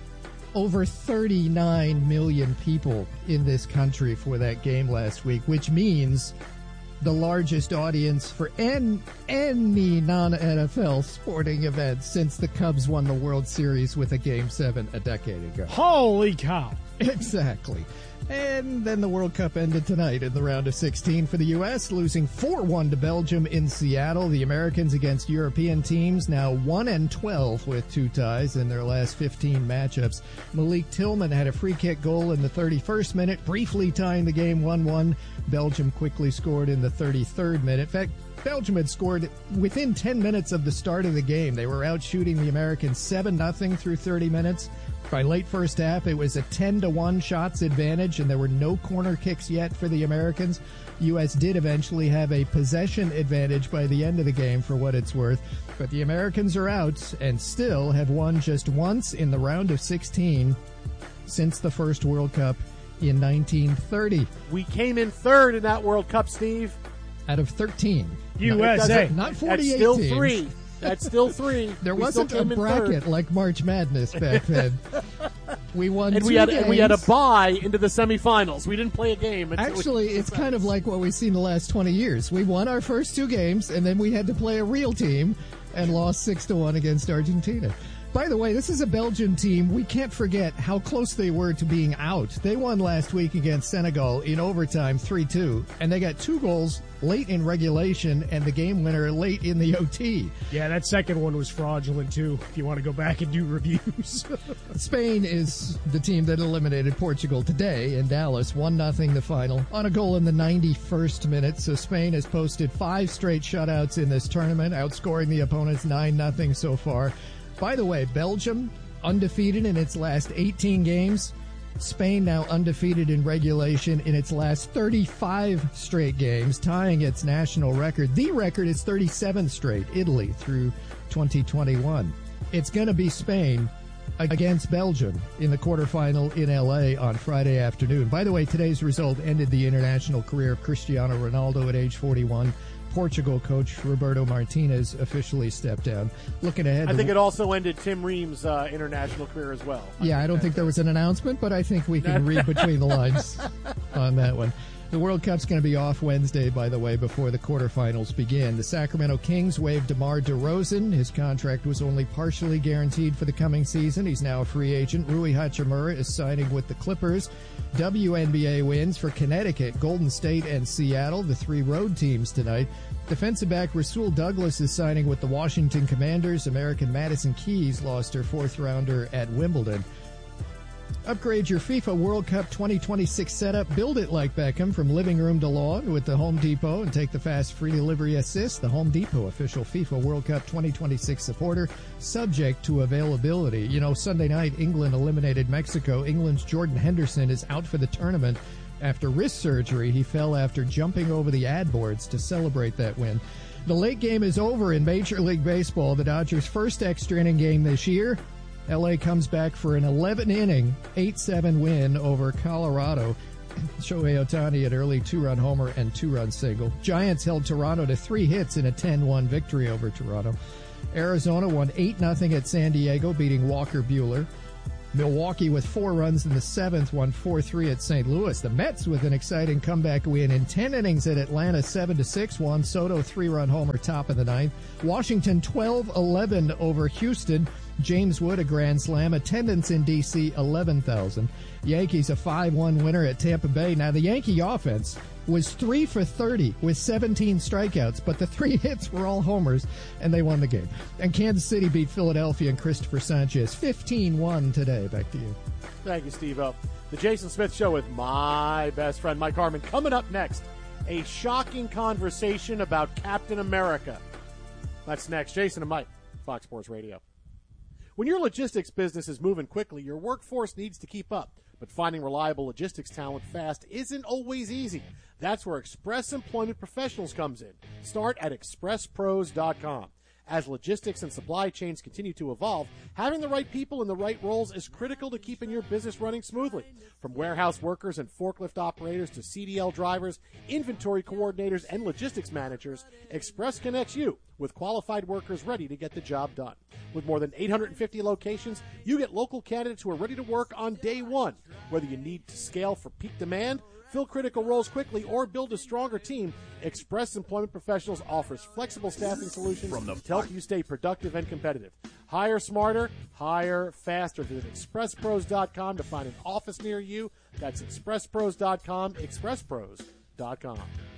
over thirty-nine million people in this country for that game last week, which means the largest audience for any, any non-N F L sporting event since the Cubs won the World Series with a Game seven a decade ago. Holy cow. Exactly. And then the World Cup ended tonight in the round of sixteen for the U S, losing four one to Belgium in Seattle. The Americans against European teams now one and twelve with two ties in their last fifteen matchups. Malik Tillman had a free kick goal in the thirty-first minute, briefly tying the game one one. Belgium quickly scored in the thirty-third minute. In fact, Belgium had scored within ten minutes of the start of the game. They were out shooting the Americans seven nothing through thirty minutes. By late first half, it was a ten to one shots advantage, and there were no corner kicks yet for the Americans. U S did eventually have a possession advantage by the end of the game, for what it's worth. But the Americans are out and still have won just once in the round of sixteen since the first World Cup in nineteen thirty. We came in third in that World Cup, Steve. Out of thirteen. U S A. Not forty-eight That's still teams. three. That's still three. There we wasn't a bracket like March Madness back then. We won and two we had games. and we had a bye into the semifinals. We didn't play a game. Actually, it's kind of like what we've seen the last twenty years. We won our first two games, and then we had to play a real team and lost six to one against Argentina. By the way, this is a Belgian team. We can't forget how close they were to being out. They won last week against Senegal in overtime three two, and they got two goals late in regulation and the game winner late in the O T. Yeah, that second one was fraudulent, too, if you want to go back and do reviews. Spain is the team that eliminated Portugal today in Dallas, one nothing the final, on a goal in the ninety-first minute. So Spain has posted five straight shutouts in this tournament, outscoring the opponents nine nothing so far. By the way, Belgium undefeated in its last eighteen games. Spain now undefeated in regulation in its last thirty-five straight games, tying its national record. The record is thirty-seven straight, Italy, through twenty twenty-one. It's going to be Spain against Belgium in the quarterfinal in L A on Friday afternoon. By the way, today's result ended the international career of Cristiano Ronaldo at age forty-one. Portugal coach Roberto Martinez officially stepped down. Looking ahead, I think it also ended Tim Ream's uh, international career as well. Yeah, I don't think there was an announcement, but I think we can read between the lines on that one. The World Cup's going to be off Wednesday, by the way, before the quarterfinals begin. The Sacramento Kings waived DeMar DeRozan. His contract was only partially guaranteed for the coming season. He's now a free agent. Rui Hachimura is signing with the Clippers. W N B A wins for Connecticut, Golden State, and Seattle, the three road teams tonight. Defensive back Rasul Douglas is signing with the Washington Commanders. American Madison Keys lost her fourth rounder at Wimbledon. Upgrade your FIFA World Cup twenty twenty-six setup. Build it like Beckham from living room to lawn with the Home Depot and take the fast free delivery assist. The Home Depot, official FIFA World Cup twenty twenty-six supporter, subject to availability. You know, Sunday night, England eliminated Mexico. England's Jordan Henderson is out for the tournament After wrist surgery, he fell after jumping over the ad boards to celebrate that win. The late game is over in Major League Baseball. The Dodgers' first extra inning game this year. L A comes back for an eleven-inning, eight seven win over Colorado. Shohei Ohtani, an early two-run homer and two-run single. Giants held Toronto to three hits in a ten one victory over Toronto. Arizona won eight nothing at San Diego, beating Walker Buehler. Milwaukee, with four runs in the seventh, won four three at Saint Louis. The Mets, with an exciting comeback win in ten innings at Atlanta, seven to six. Juan Soto, three-run homer, top of the ninth. Washington, twelve eleven over Houston. James Wood, a grand slam. Attendance in D C, eleven thousand. Yankees, a five one winner at Tampa Bay. Now, the Yankee offense was three for thirty with seventeen strikeouts, but the three hits were all homers, and they won the game. And Kansas City beat Philadelphia and Christopher Sanchez fifteen one today. Back to you. Thank you, Steve-O. The Jason Smith Show with my best friend, Mike Harmon. Coming up next, a shocking conversation about Captain America. That's next. Jason and Mike, Fox Sports Radio. When your logistics business is moving quickly, your workforce needs to keep up. But finding reliable logistics talent fast isn't always easy. That's where Express Employment Professionals comes in. Start at express pros dot com. As logistics and supply chains continue to evolve, having the right people in the right roles is critical to keeping your business running smoothly. From warehouse workers and forklift operators to C D L drivers, inventory coordinators, and logistics managers, Express connects you with qualified workers ready to get the job done. With more than eight hundred fifty locations, you get local candidates who are ready to work on day one. Whether you need to scale for peak demand, fill critical roles quickly, or build a stronger team, Express Employment Professionals offers flexible staffing solutions to help you stay productive and competitive. Hire smarter, hire faster. Visit express pros dot com to find an office near you. That's express pros dot com, express pros dot com.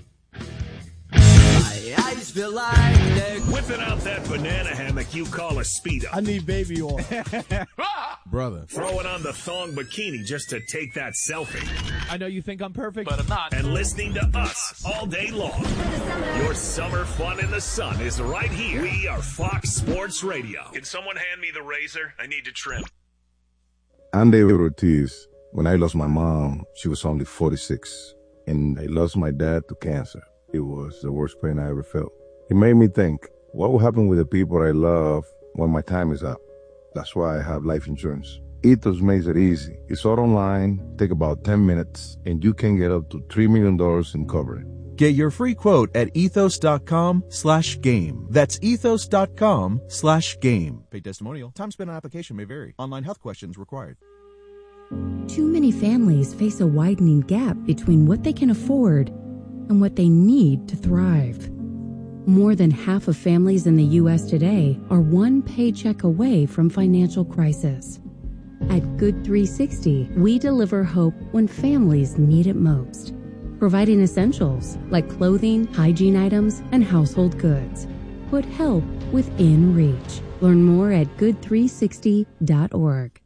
I just feel like whipping out that banana hammock you call a Speedo. I need baby oil. Brother. Throwing on the thong bikini just to take that selfie. I know you think I'm perfect, but I'm not. And listening to us all day long. Your summer fun in the sun is right here. We are Fox Sports Radio. Can someone hand me the razor? I need to trim. I'm David Ortiz. When I lost my mom, she was only forty-six. And I lost my dad to cancer. It was the worst pain I ever felt. It made me think, what will happen with the people I love when my time is up? That's why I have life insurance. Ethos makes it easy. It's all online, take about ten minutes, and you can get up to three million dollars in coverage. Get your free quote at ethos.com slash game. That's ethos.com slash game. Paid testimonial. Time spent on application may vary. Online health questions required. Too many families face a widening gap between what they can afford and what they need to thrive. More than half of families in the U S today are one paycheck away from financial crisis. At Good three sixty, we deliver hope when families need it most, providing essentials like clothing, hygiene items, and household goods. Put help within reach. Learn more at good three sixty dot org.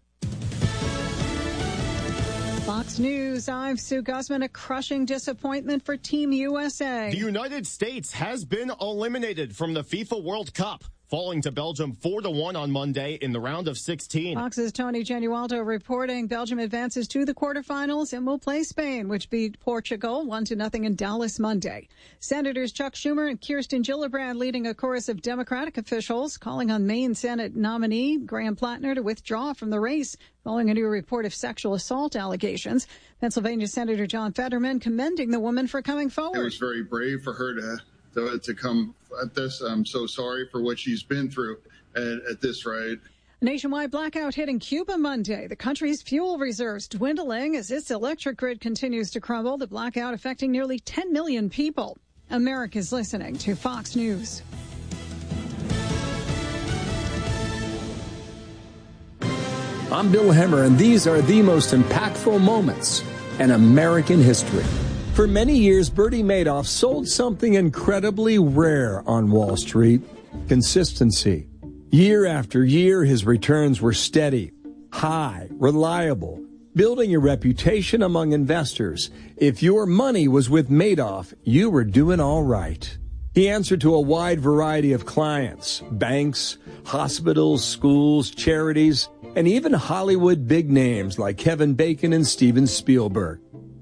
Fox News, I'm Sue Guzman. A crushing disappointment for Team U S A. The United States has been eliminated from the FIFA World Cup, falling to Belgium four to one on Monday in the round of sixteen. Fox's Tony Genualdo reporting Belgium advances to the quarterfinals and will play Spain, which beat Portugal one to nothing in Dallas Monday. Senators Chuck Schumer and Kirsten Gillibrand leading a chorus of Democratic officials calling on Maine Senate nominee Graham Plattner to withdraw from the race following a new report of sexual assault allegations. Pennsylvania Senator John Fetterman commending the woman for coming forward. It was very brave for her to To, to come at this. I'm so sorry for what she's been through at, at this rate. A nationwide blackout hitting Cuba Monday. The country's fuel reserves dwindling as its electric grid continues to crumble. The blackout affecting nearly ten million people. America's listening to Fox News. I'm Bill Hemmer, and these are the most impactful moments in American history. For many years, Bernie Madoff sold something incredibly rare on Wall Street: consistency. Year after year, his returns were steady, high, reliable, building a reputation among investors. If your money was with Madoff, you were doing all right. He answered to a wide variety of clients: banks, hospitals, schools, charities, and even Hollywood big names like Kevin Bacon and Steven Spielberg.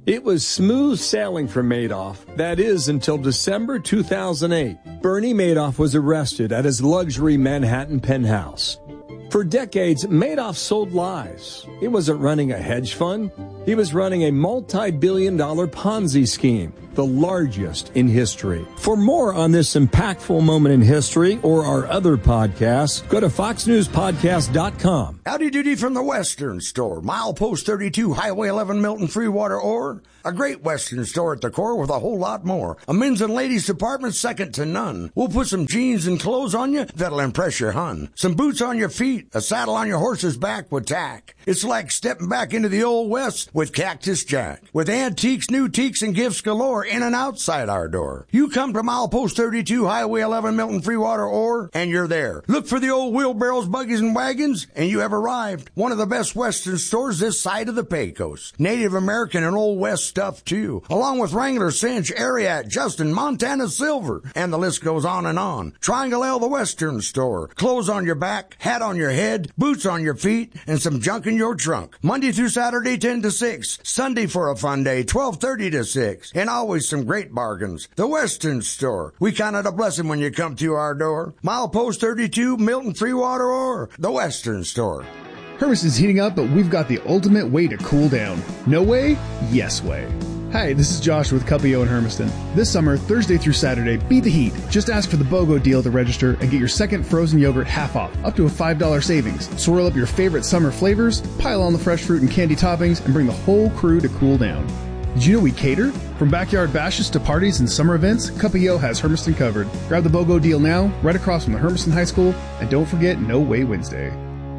It was smooth sailing for Madoff. That is, until December two thousand eight. Bernie Madoff was arrested at his luxury Manhattan penthouse. For decades, Madoff sold lies. He wasn't running a hedge fund. He was running a multi-billion dollar Ponzi scheme, the largest in history. For more on this impactful moment in history or our other podcasts, go to fox news podcast dot com. Howdy doody from the Western Store. Milepost thirty-two, Highway eleven, Milton, Freewater, Ore. A great Western store at the core with a whole lot more. A men's and ladies department second to none. We'll put some jeans and clothes on you that'll impress your hun. Some boots on your feet, a saddle on your horse's back with tack. It's like stepping back into the old West with Cactus Jack. With antiques, new teaks, and gifts galore in and outside our door. You come to Milepost thirty-two, Highway eleven, Milton, Freewater, Ore, and you're there. Look for the old wheelbarrows, buggies, and wagons, and you have arrived. One of the best Western stores this side of the Pecos. Native American and Old West stuff, too. Along with Wrangler, Cinch, Ariat, Justin, Montana Silver, and the list goes on and on. Triangle L, the Western Store. Clothes on your back, hat on your head, boots on your feet, and some junk in your trunk. Monday through Saturday, ten to six. Sunday for a fun day, twelve thirty to six. And always some great bargains. The Western Store. We count it a blessing when you come to our door. Milepost thirty-two, Milton, Freewater, or the Western Store. Hermiston's heating up, but we've got the ultimate way to cool down. No way? Yes way. Hi, this is Josh with Cuppio in Hermiston. This summer, Thursday through Saturday, beat the heat. Just ask for the BOGO deal to register and get your second frozen yogurt half off, up to a five dollars savings. Swirl up your favorite summer flavors, pile on the fresh fruit and candy toppings, and bring the whole crew to cool down. Did you know we cater? From backyard bashes to parties and summer events, Cuppio has Hermiston covered. Grab the BOGO deal now, right across from the Hermiston High School, and don't forget No Way Wednesday.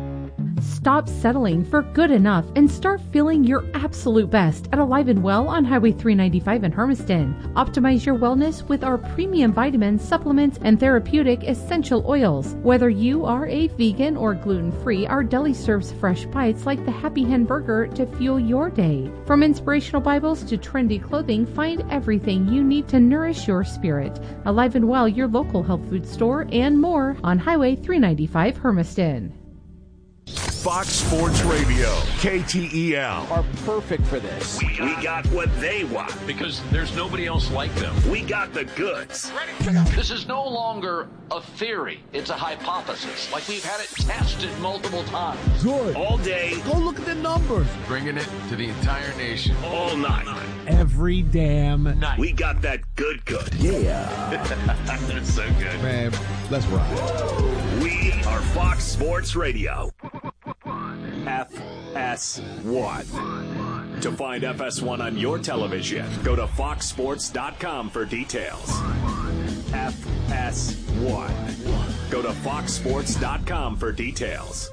Stop settling for good enough and start feeling your absolute best at Alive and Well on Highway three ninety-five in Hermiston. Optimize your wellness with our premium vitamins, supplements, and therapeutic essential oils. Whether you are a vegan or gluten-free, our deli serves fresh bites like the Happy Hen Burger to fuel your day. From inspirational Bibles to trendy clothing, find everything you need to nourish your spirit. Alive and Well, your local health food store, and more on Highway three ninety-five Hermiston. Fox Sports Radio, K T E L, are perfect for this. We, we got what they want because there's nobody else like them. We got the goods. This is no longer a theory. It's a hypothesis. Like we've had it tested multiple times. Good. All day. Go look at the numbers. Bringing it to the entire nation. All night. Every damn night. We got that good good. Yeah. That's so good. Man, let's ride. We are Fox Sports Radio. F S one. To find F S one on your television, go to fox sports dot com for details. F S one. Go to fox sports dot com for details.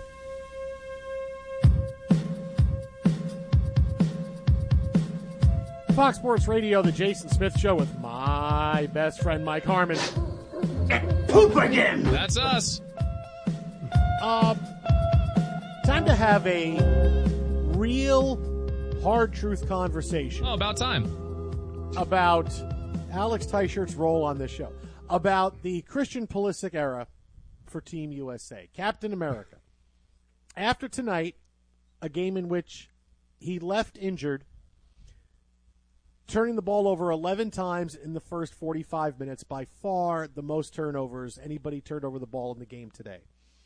Fox Sports Radio, the Jason Smith Show with my best friend Mike Harmon. Poop again! That's us. Uh, time to have a real hard truth conversation. Oh, about time. About Alex Teichert's role on this show. About the Christian Pulisic era for Team U S A. Captain America. After tonight, a game in which he left injured, turning the ball over eleven times in the first forty-five minutes, by far the most turnovers anybody turned over the ball in the game today.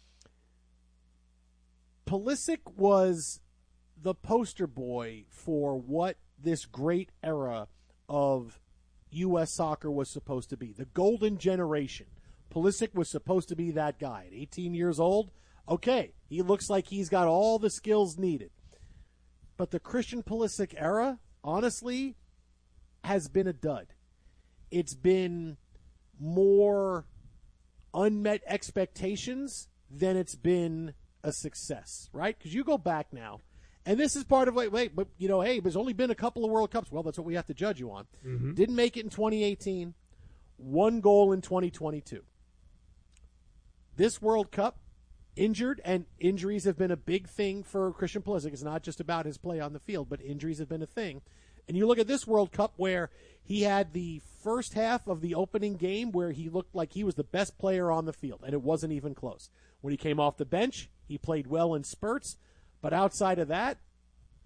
Pulisic was the poster boy for what this great era of U S soccer was supposed to be. The golden generation. Pulisic was supposed to be that guy. At eighteen years old, okay, he looks like he's got all the skills needed. But the Christian Pulisic era, honestly, has been a dud. It's been more unmet expectations than it's been a success, right? Because you go back now, and this is part of, wait, wait, but, you know, hey, there's only been a couple of World Cups. Well, that's what we have to judge you on. Mm-hmm. Didn't make it in twenty eighteen. One goal in twenty twenty-two. This World Cup, injured, and injuries have been a big thing for Christian Pulisic. It's not just about his play on the field, but injuries have been a thing. And you look at this World Cup where he had the first half of the opening game where he looked like he was the best player on the field, and it wasn't even close. When he came off the bench, he played well in spurts, but outside of that,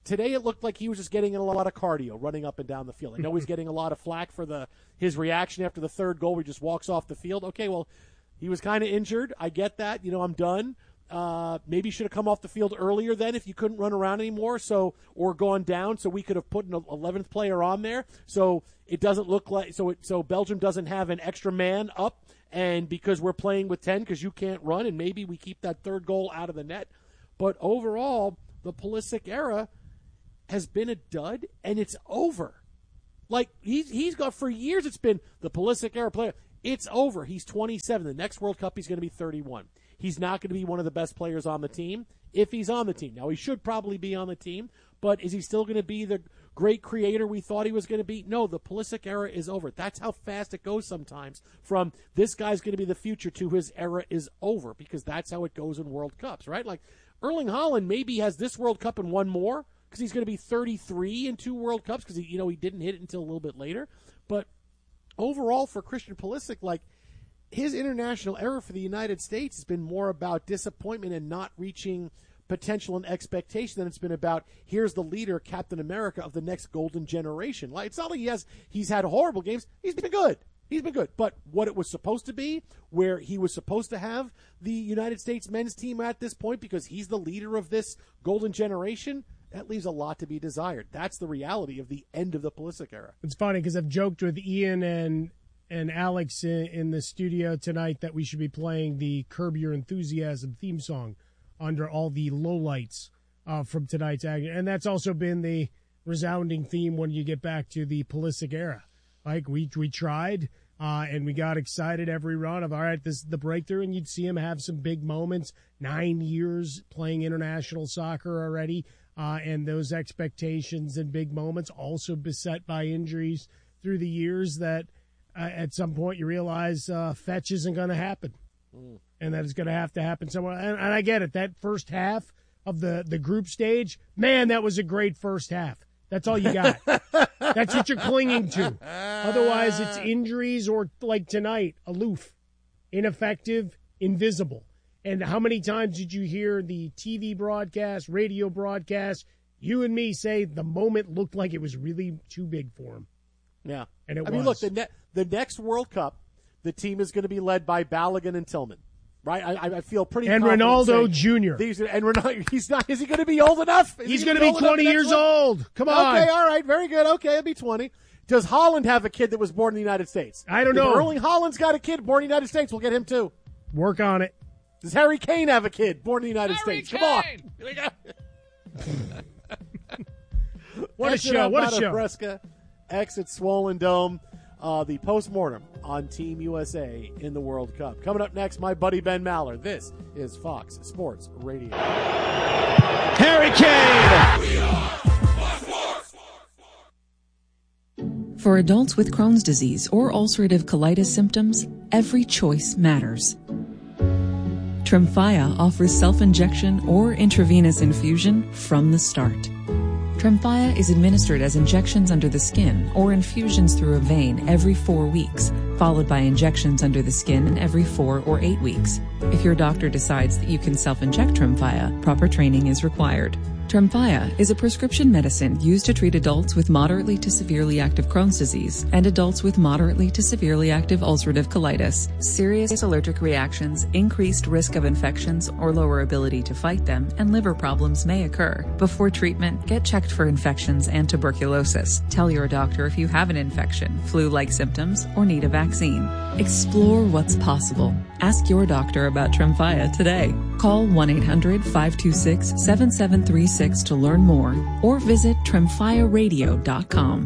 today it looked like he was just getting in a lot of cardio, running up and down the field. I know he's getting a lot of flack for the his reaction after the third goal where he just walks off the field. Okay, well, he was kind of injured. I get that. You know, I'm done. Uh, maybe should have come off the field earlier then if you couldn't run around anymore, so or gone down, so we could have put an eleventh player on there. So it doesn't look like so. It, so Belgium doesn't have an extra man up, and because we're playing with ten, because you can't run, and maybe we keep that third goal out of the net. But overall, the Pulisic era has been a dud, and it's over. Like he's he's got for years. It's been the Pulisic era player. It's over. He's twenty-seven. The next World Cup, he's going to be thirty-one. He's not going to be one of the best players on the team if he's on the team. Now, he should probably be on the team, but is he still going to be the great creator we thought he was going to be? No, the Pulisic era is over. That's how fast it goes sometimes from this guy's going to be the future to his era is over, because that's how it goes in World Cups, right? Like Erling Haaland maybe has this World Cup and one more because he's going to be thirty-three in two World Cups because, you know, he didn't hit it until a little bit later. But overall for Christian Pulisic, like, his international era for the United States has been more about disappointment and not reaching potential and expectation than it's been about here's the leader, Captain America of the next golden generation. Like, it's not like he has he's had horrible games. He's been good. He's been good. But what it was supposed to be, where he was supposed to have the United States men's team at this point because he's the leader of this golden generation, that leaves a lot to be desired. That's the reality of the end of the Pulisic era. It's funny because I've joked with Ian and and Alex in, in the studio tonight that we should be playing the Curb Your Enthusiasm theme song under all the lowlights uh, from tonight's action. And that's also been the resounding theme when you get back to the Pulisic era. Like, we we tried, uh, and we got excited every run of, all right, this is the breakthrough, and you'd see him have some big moments. Nine years playing international soccer already, uh, and those expectations and big moments also beset by injuries through the years that Uh, at some point you realize uh, fetch isn't going to happen, mm. and that it's going to have to happen somewhere. And, and I get it. That first half of the, the group stage, man, that was a great first half. That's all you got. That's what you're clinging to. Otherwise, it's injuries or, like tonight, aloof, ineffective, invisible. And how many times did you hear the T V broadcast, radio broadcast, you and me say the moment looked like it was really too big for him? Yeah. And it I was. mean, look, the, ne- the next World Cup, the team is going to be led by Balogun and Tillman, right? I, I feel pretty And confident Ronaldo saying Junior These are, and Ronaldo, he's not, is he going to be old enough? Is He's he going to be be old twenty years one? old. Come on. Okay, all right, very good. Okay, he'll be twenty. Does Haaland have a kid that was born in the United States? I don't if know. Erling Haaland's got a kid born in the United States, we'll get him too. Work on it. Does Harry Kane have a kid born in the United Harry States? Kane! Come on. Here we go. What a That's show. it, What a Alvaro show. Fresca, exit Swollen Dome. Uh, the postmortem on Team U S A in the World Cup. Coming up next, my buddy Ben Maller. This is Fox Sports Radio. Harry Kane! For adults with Crohn's disease or ulcerative colitis symptoms, every choice matters. Tremfya offers self-injection or intravenous infusion from the start. Tremfya is administered as injections under the skin or infusions through a vein every four weeks, followed by injections under the skin every four or eight weeks. If your doctor decides that you can self-inject Tremfya, proper training is required. Tremfya is a prescription medicine used to treat adults with moderately to severely active Crohn's disease and adults with moderately to severely active ulcerative colitis. Serious allergic reactions, increased risk of infections or lower ability to fight them, and liver problems may occur. Before treatment, get checked for infections and tuberculosis. Tell your doctor if you have an infection, flu-like symptoms, or need a vaccine. Explore what's possible. Ask your doctor about Tremfya today. Call one eight hundred five two six seven seven three six to learn more or visit tremfya radio dot com.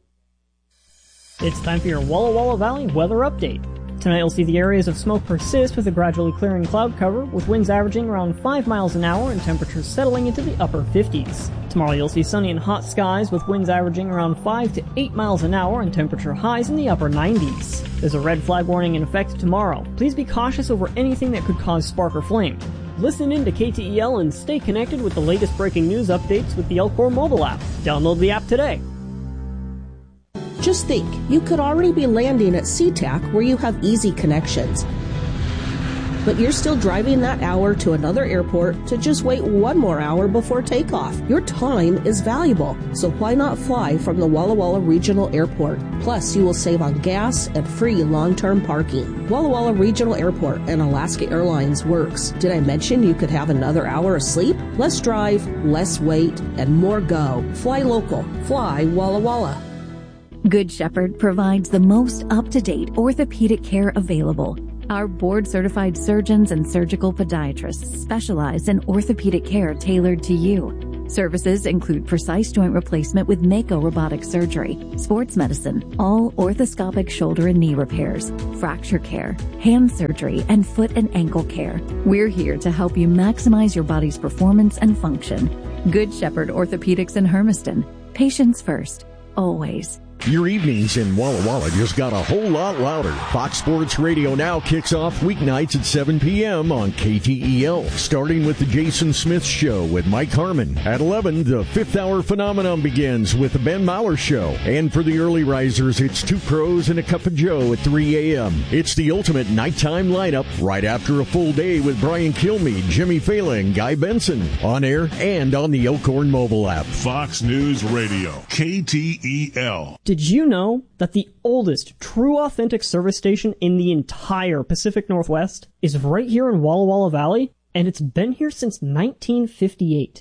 It's time for your Walla Walla Valley weather update. Tonight you'll see the areas of smoke persist with a gradually clearing cloud cover, with winds averaging around five miles an hour and temperatures settling into the upper fifties. Tomorrow you'll see sunny and hot skies with winds averaging around five to eight miles an hour and temperature highs in the upper nineties. There's a red flag warning in effect tomorrow. Please be cautious over anything that could cause spark or flame. Listen in to K T E L and stay connected with the latest breaking news updates with the Elcor mobile app. Download the app today. Just think, you could already be landing at SeaTac where you have easy connections. but you're still driving that hour to another airport to just wait one more hour before takeoff. Your time is valuable, so why not fly from the Walla Walla Regional Airport? Plus, you will save on gas and free long-term parking. Walla Walla Regional Airport and Alaska Airlines works. Did I mention you could have another hour of sleep? Less drive, less wait, and more go. Fly local. Fly Walla Walla. Good Shepherd provides the most up-to-date orthopedic care available. Our board-certified surgeons and surgical podiatrists specialize in orthopedic care tailored to you. Services include precise joint replacement with Mako robotic surgery, sports medicine, all orthoscopic shoulder and knee repairs, fracture care, hand surgery, and foot and ankle care. We're here to help you maximize your body's performance and function. Good Shepherd Orthopedics in Hermiston. Patients first. Always. Your evenings in Walla Walla just got a whole lot louder. Fox Sports Radio now kicks off weeknights at seven p.m. on K T E L, starting with the Jason Smith Show with Mike Harmon. At eleven, the fifth hour phenomenon begins with the Ben Maller Show. And for the early risers, it's Two Pros and a Cup of Joe at three a.m. It's the ultimate nighttime lineup right after a full day with Brian Kilmeade, Jimmy Fallon, and Guy Benson. On air and on the Elkhorn mobile app. Fox News Radio, K T E L. Did you know that the oldest true authentic service station in the entire Pacific Northwest is right here in Walla Walla Valley? And it's been here since nineteen fifty-eight.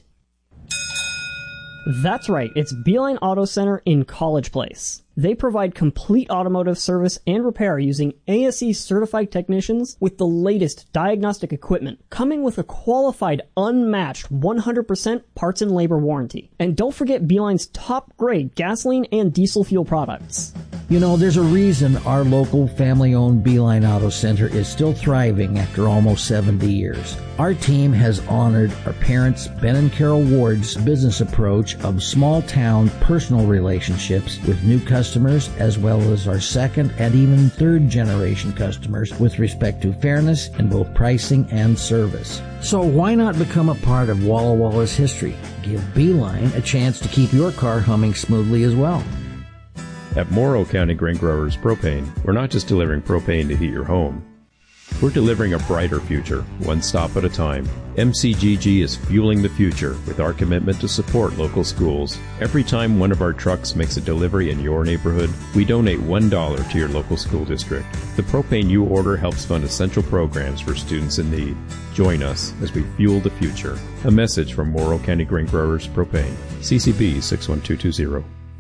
That's right, it's Beeline Auto Center in College Place. They provide complete automotive service and repair using A S E certified technicians with the latest diagnostic equipment, coming with a qualified, unmatched one hundred percent parts and labor warranty. And don't forget Beeline's top-grade gasoline and diesel fuel products. You know, there's a reason our local family-owned Beeline Auto Center is still thriving after almost seventy years. Our team has honored our parents, Ben and Carol Ward's business approach of small-town personal relationships with new customers, as well as our second and even third-generation customers with respect to fairness in both pricing and service. So why not become a part of Walla Walla's history? Give Beeline a chance to keep your car humming smoothly as well. At Morrow County Grain Growers Propane, we're not just delivering propane to heat your home. We're delivering a brighter future, one stop at a time. M C G G is fueling the future with our commitment to support local schools. Every time one of our trucks makes a delivery in your neighborhood, we donate one dollar to your local school district. The propane you order helps fund essential programs for students in need. Join us as we fuel the future. A message from Morrow County Grain Growers Propane. C C B six one two two zero.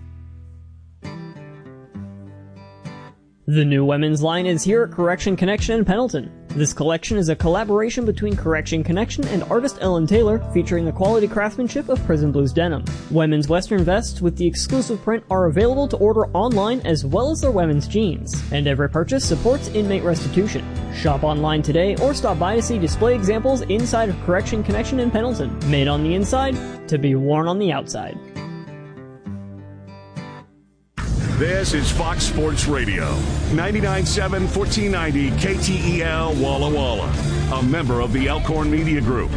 The new women's line is here at Correction Connection in Pendleton. This collection is a collaboration between Correction Connection and artist Ellen Taylor, featuring the quality craftsmanship of Prison Blues denim. Women's western vests with the exclusive print are available to order online, as well as their women's jeans. And every purchase supports inmate restitution. Shop online today or stop by to see display examples inside of Correction Connection in Pendleton. Made on the inside, to be worn on the outside. This is Fox Sports Radio, ninety-nine point seven, fourteen ninety K T E L Walla Walla, a member of the Elkhorn Media Group.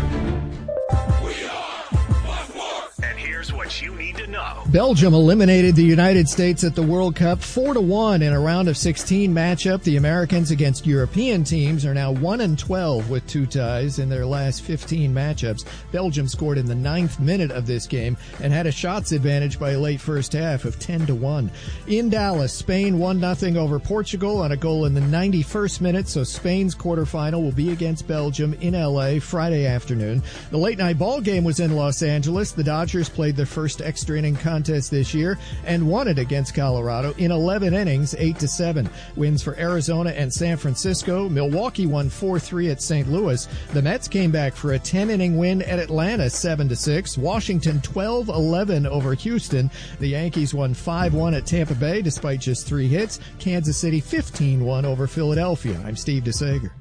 And here's what you need to know. Belgium eliminated the United States at the World Cup four to one in a round of sixteen matchup. The Americans against European teams are now one and twelve with two ties in their last fifteen matchups. Belgium scored in the ninth minute of this game and had a shots advantage by a late first half of ten to one. In Dallas, Spain one nothing over Portugal on a goal in the ninety-first minute, so Spain's quarterfinal will be against Belgium in L A Friday afternoon. The late night ball game was in Los Angeles. The Dodgers played their first extra inning contest this year and won it against Colorado in eleven innings, eight to seven. Wins for Arizona and San Francisco. Milwaukee won four three at Saint Louis. The Mets came back for a ten inning win at Atlanta, seven to six. Washington twelve eleven over Houston. The Yankees won five one at Tampa Bay despite just three hits. Kansas City fifteen one over Philadelphia. I'm Steve DeSager.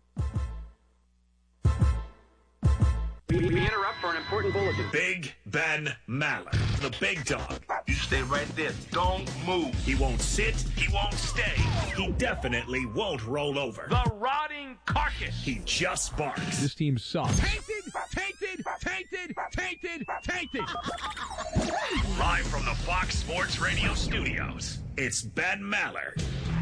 We interrupt for an important bulletin. Big Ben Maller, the big dog. You stay right there. Don't move. He won't sit. He won't stay. He definitely won't roll over. The rotting carcass. He just barks. This team sucks. Tainted, tainted, tainted, tainted, tainted. Live from the Fox Sports Radio studios, it's Ben Maller.